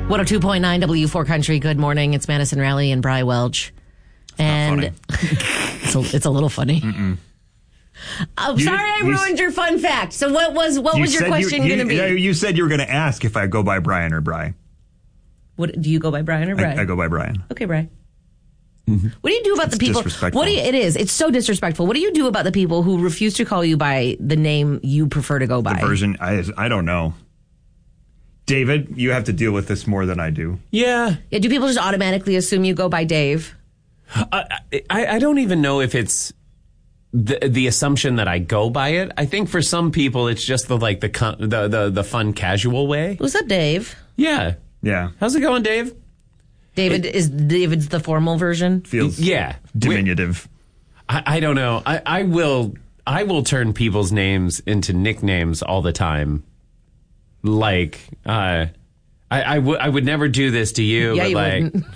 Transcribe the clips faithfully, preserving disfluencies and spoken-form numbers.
one oh two point nine W four Country. Good morning. It's Madison Raleigh and Bri Welch. It's and it's, a, it's a little funny. Mm-mm. I'm You- sorry I you- ruined your fun fact. So what was what was your said question you, going to be? you, You said you were going to ask if I go by Brian or Bri. What do you go by, Brian or Bri? I, I go by Brian. Okay, Bri. Mm-hmm. What do you do about It's the people? disrespectful. What do you, it is. It's so disrespectful. What do you do about the people who refuse to call you by the name you prefer to go by? The version, I, I don't know. David, you have to deal with this more than I do. Yeah. Yeah. Do people just automatically assume you go by Dave? I, I, I don't even know if it's the the assumption that I go by it. I think for some people it's just the like the con- the, the the fun casual way. Who's up, Dave? Yeah. Yeah. How's it going, Dave? David It- is David's the formal version. Feels Yeah. diminutive. I, I don't know. I, I will I will turn people's names into nicknames all the time. Like, uh, I, I, w- I would never do this to you, Yeah, but you like, wouldn't.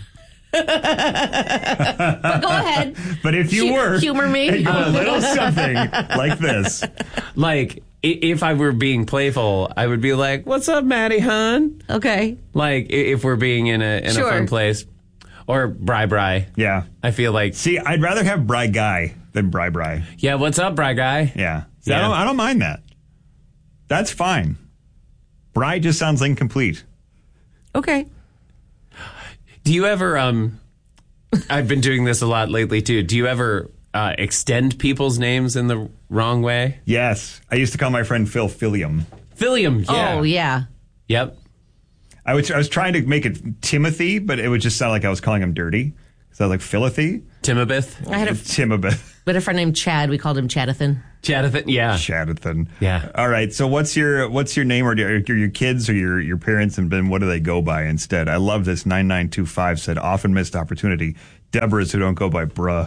But go ahead. But if you Hu- were, humor me. and go a little something like this. like i- if I were being playful, I would be like, "What's up, Maddie, hun?" Okay. Like i- if we're being in a in Sure. a fun place, or Bri Bri. Yeah. I feel like, See, I'd rather have Bri Guy than Bri Bri. yeah, what's up, Bri guy? Yeah. See, I, Yeah. don't, I don't mind that. That's fine. Bri just sounds incomplete. Okay. Do you ever? Um, I've been doing this a lot lately too. Do you ever uh, extend people's names in the wrong way? Yes. I used to call my friend Phil Philium. Philium. Yeah. Oh yeah. Yep. I was, I was trying to make it Timothy, but it would just sound like I was calling him dirty. So I was like, Philothy? Timothy. I had a, Timothy. but a friend named Chad. We called him Chadathan. Chadathan. Yeah. Chadathan. Yeah. All right. So what's your what's your name, or do, are your kids or your, your parents, and Ben, what do they go by instead? I love this. nine nine two five said, often missed opportunity. Deborah's who don't go by bruh.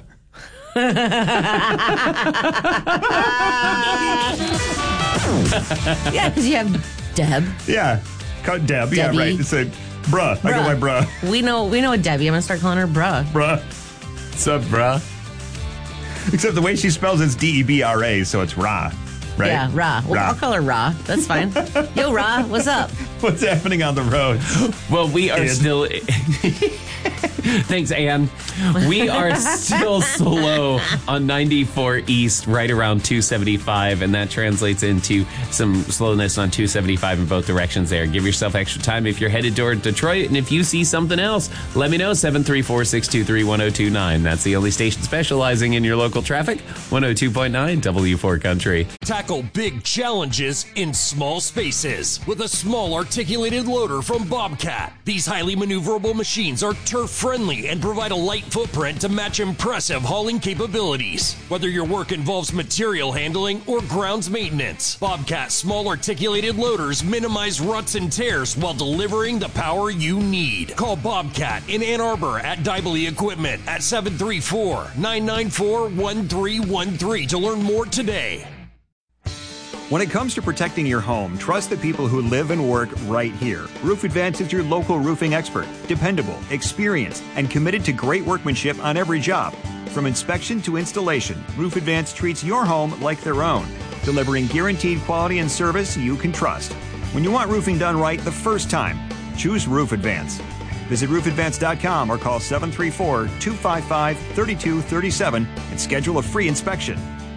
Yeah, because you have Deb. Yeah. Call it Deb. Yeah, Debbie. right. It's a bruh. I go by bruh. We know we know a Debbie. I'm gonna start calling her Bruh. Bruh. What's up, bruh? Except the way she spells it's D E B R A, so it's Ra. Right? Yeah, Ra. Well, Ra. I'll call her Ra. That's fine. Yo, Ra, what's up? What's happening on the road? Well, we are Ann. still. Thanks, Ann. We are still slow on ninety-four East, right around two seventy-five, and that translates into some slowness on two seventy-five in both directions there. Give yourself extra time if you're headed toward Detroit, and if you see something else, let me know. seven three four, six two three, one oh two nine. That's the only station specializing in your local traffic. one oh two point nine W four Country. Tackle big challenges in small spaces with a small articulated loader from Bobcat. These highly maneuverable machines are turf friendly and provide a light footprint to match impressive hauling capabilities. Whether your work involves material handling or grounds maintenance, Bobcat small articulated loaders minimize ruts and tears while delivering the power you need. Call Bobcat in Ann Arbor at Dibely Equipment at seven three four, nine nine four, one three one three to learn more today. When it comes to protecting your home, trust the people who live and work right here. Roof Advance is your local roofing expert. Dependable, experienced, and committed to great workmanship on every job. From inspection to installation, Roof Advance treats your home like their own, delivering guaranteed quality and service you can trust. When you want roofing done right the first time, choose Roof Advance. Visit roof advance dot com or call seven three four, two five five, three two three seven and schedule a free inspection.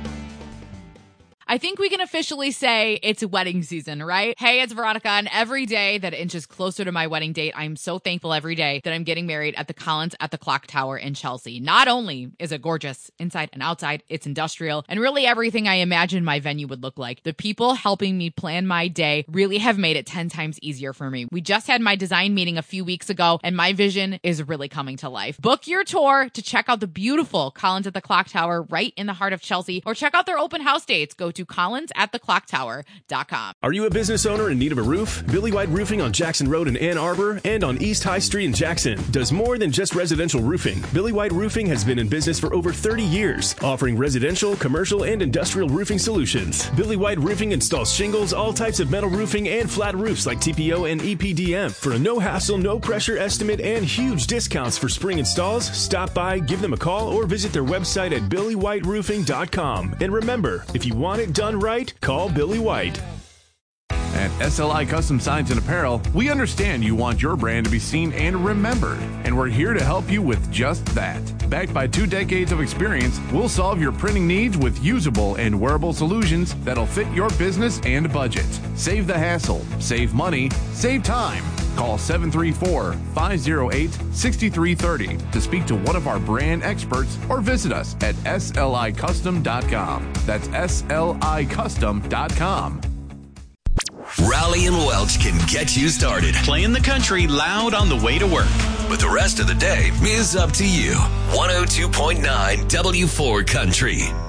I think we can officially say it's wedding season, right? Hey, it's Veronica, and every day that it inches closer to my wedding date, I'm so thankful every day that I'm getting married at the Collins at the Clock Tower in Chelsea. Not only is it gorgeous inside and outside, it's industrial, and really everything I imagined my venue would look like. The people helping me plan my day really have made it ten times easier for me. We just had my design meeting a few weeks ago, and my vision is really coming to life. Book your tour to check out the beautiful Collins at the Clock Tower right in the heart of Chelsea, or check out their open house dates. Go to collins at the clock tower dot com. Are you a business owner in need of a roof? Billy White Roofing on Jackson Road in Ann Arbor and on East High Street in Jackson does more than just residential roofing. Billy White Roofing has been in business for over thirty years, offering residential, commercial, and industrial roofing solutions. Billy White Roofing installs shingles, all types of metal roofing, and flat roofs like T P O and E P D M. For a no-hassle, no-pressure estimate and huge discounts for spring installs, stop by, give them a call, or visit their website at billy white roofing dot com. And remember, if you want it done right, call Billy White. At S L I Custom Signs and Apparel, we understand you want your brand to be seen and remembered, and we're here to help you with just that. Backed by two decades of experience, we'll solve your printing needs with usable and wearable solutions that'll fit your business and budget. Save the hassle, save money, save time. Call seven three four, five zero eight, six three three zero to speak to one of our brand experts or visit us at S L I custom dot com. That's S L I custom dot com. Raleigh and Welch can get you started. Playing the country loud on the way to work. But the rest of the day is up to you. one oh two point nine W four Country.